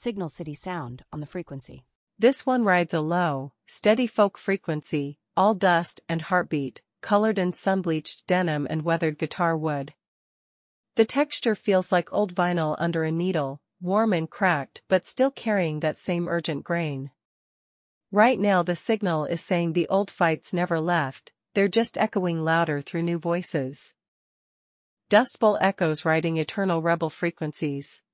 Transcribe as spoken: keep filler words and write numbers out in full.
Signal City sound on the frequency. This one rides a low, steady folk frequency, all dust and heartbeat, colored in sun-bleached denim and weathered guitar wood. The texture feels like old vinyl under a needle, warm and cracked but still carrying that same urgent grain. Right now the signal is saying the old fights never left, they're just echoing louder through new voices. Dust Bowl echoes riding eternal rebel frequencies.